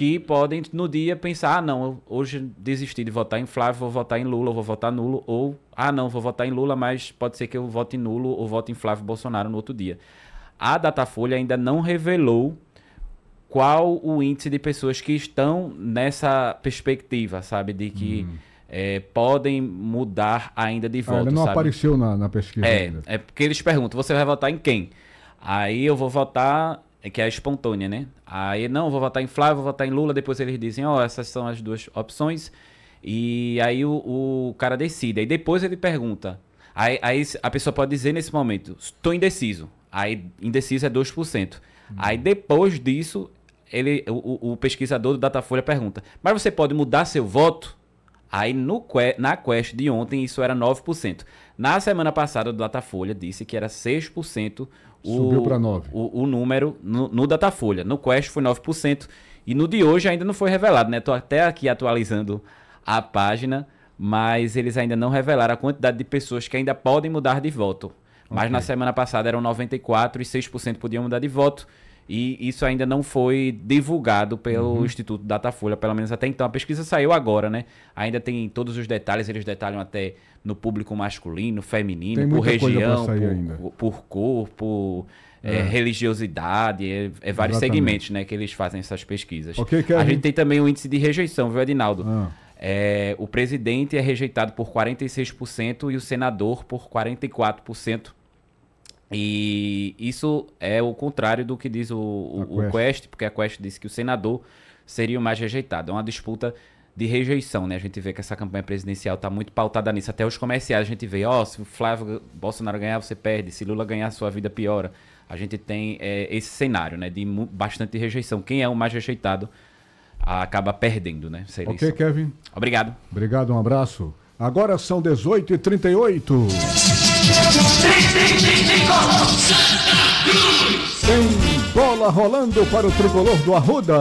que podem, no dia, pensar, não, eu hoje desisti de votar em Flávio, vou votar em Lula, ou vou votar nulo, ou, não, vou votar em Lula, mas pode ser que eu vote em nulo ou vote em Flávio Bolsonaro no outro dia. A Datafolha ainda não revelou qual o índice de pessoas que estão nessa perspectiva, sabe, de que podem mudar ainda de voto, ele não sabe? apareceu na pesquisa ainda. É porque eles perguntam, você vai votar em quem? Aí eu vou votar, que é a espontânea, né? Aí não, vou votar em Flávio, vou votar em Lula, depois eles dizem, essas são as duas opções, e aí o cara decide. Aí depois ele pergunta, aí a pessoa pode dizer nesse momento, estou indeciso. Aí indeciso é 2%. Aí depois disso, o pesquisador do Datafolha pergunta, mas você pode mudar seu voto? Aí na Quest de ontem isso era 9%. Na semana passada o Datafolha disse que era 6%. Subiu para 9%. O número no Datafolha. No Quest foi 9%. E no de hoje ainda não foi revelado, né? Estou até aqui atualizando a página, mas eles ainda não revelaram a quantidade de pessoas que ainda podem mudar de voto. Mas na semana passada eram 94% e 6% podiam mudar de voto. E isso ainda não foi divulgado pelo Instituto Datafolha, pelo menos até então. A pesquisa saiu agora, né? Ainda tem todos os detalhes, eles detalham até no público masculino, feminino, por região, por cor, por religiosidade, vários segmentos, né, que eles fazem essas pesquisas. A gente tem também o índice de rejeição, viu, Edinaldo? O presidente é rejeitado por 46% e o senador por 44%. E isso é o contrário do que diz o Quest, porque a Quest disse que o senador seria o mais rejeitado. É uma disputa de rejeição, né? A gente vê que essa campanha presidencial está muito pautada nisso. Até os comerciais a gente vê, se o Flávio Bolsonaro ganhar, você perde. Se Lula ganhar, sua vida piora. A gente tem esse cenário, né? De bastante rejeição. Quem é o mais rejeitado acaba perdendo, né? Ok, Kevin. Obrigado. Obrigado, um abraço. Agora são 18h38. Tem bola rolando para o tricolor do Arruda.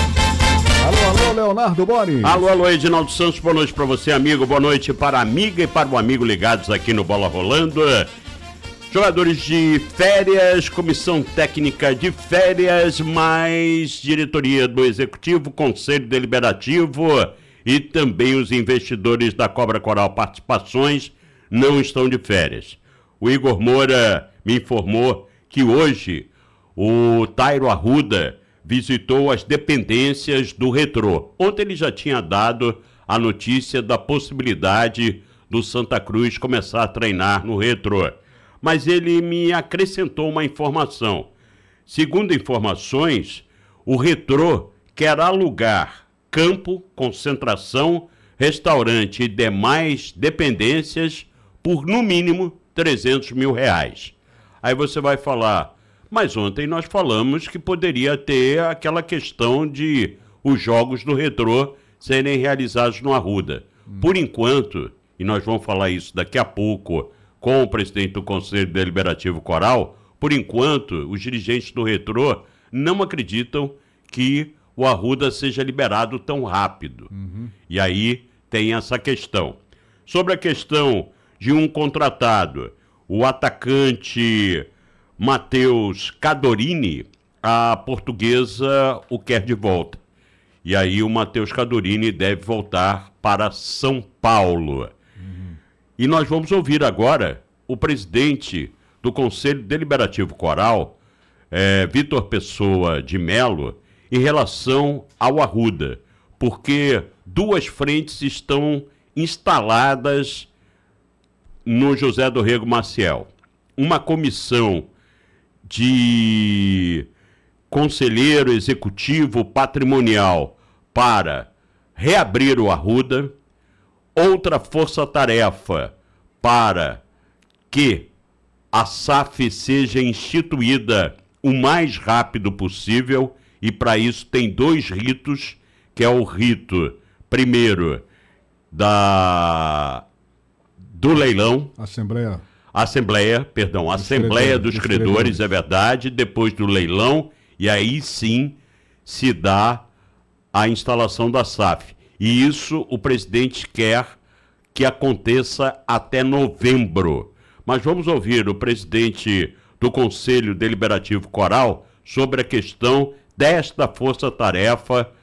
Alô, Leonardo Bori. Alô, Edinaldo Santos, boa noite para você, amigo. Boa noite para a amiga e para o amigo ligados aqui no Bola Rolando. Jogadores de férias, comissão técnica de férias, mais diretoria do Executivo, Conselho Deliberativo e também os investidores da Cobra Coral Participações não estão de férias. O Igor Moura me informou que hoje o Tairo Arruda visitou as dependências do Retrô. Ontem ele já tinha dado a notícia da possibilidade do Santa Cruz começar a treinar no Retrô. Mas ele me acrescentou uma informação. Segundo informações, o Retrô quer alugar campo, concentração, restaurante e demais dependências por, no mínimo, R$300 mil. Aí você vai falar, mas ontem nós falamos que poderia ter aquela questão de os jogos do Retrô serem realizados no Arruda. Por enquanto, e nós vamos falar isso daqui a pouco com o presidente do Conselho Deliberativo Coral, por enquanto, os dirigentes do Retrô não acreditam que o Arruda seja liberado tão rápido. E aí tem essa questão. Sobre a questão de um contratado, o atacante Matheus Cadorini, a Portuguesa o quer de volta. E aí o Matheus Cadorini deve voltar para São Paulo. E nós vamos ouvir agora o presidente do Conselho Deliberativo Coral, Vitor Pessoa de Melo, em relação ao Arruda, porque duas frentes estão instaladas no José do Rego Maciel. Uma comissão de conselheiro executivo patrimonial para reabrir o Arruda, outra força-tarefa para que a SAF seja instituída o mais rápido possível, e para isso tem dois ritos, que é o rito, primeiro, do leilão. Assembleia dos credores, é verdade, depois do leilão, e aí sim se dá a instalação da SAF. E isso o presidente quer que aconteça até novembro. Mas vamos ouvir o presidente do Conselho Deliberativo Coral sobre a questão desta força-tarefa